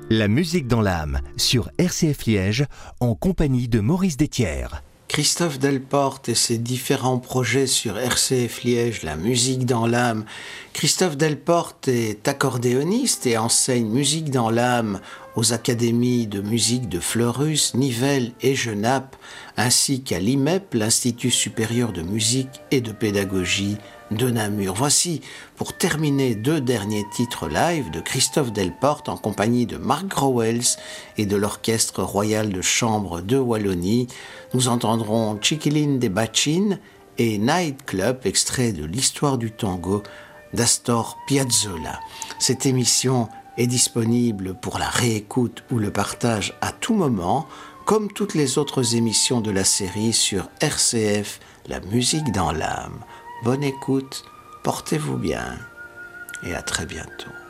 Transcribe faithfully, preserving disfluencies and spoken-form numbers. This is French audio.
La musique dans l'âme, sur R C F Liège, en compagnie de Maurice Détière. Christophe Delporte et ses différents projets sur R C F Liège, la musique dans l'âme. Christophe Delporte est accordéoniste et enseigne musique dans l'âme aux académies de musique de Fleurus, Nivelles et Genappe, ainsi qu'à l'I M E P, l'Institut supérieur de musique et de pédagogie de Namur. Voici, pour terminer, deux derniers titres live de Christophe Delporte en compagnie de Marc Grauwels et de l'Orchestre royal de chambre de Wallonie. Nous entendrons Chiquilin de Bachin et Night Club, extrait de l'histoire du tango d'Astor Piazzolla. Cette émission est disponible pour la réécoute ou le partage à tout moment, comme toutes les autres émissions de la série sur R C F, la musique dans l'âme. Bonne écoute, portez-vous bien et à très bientôt.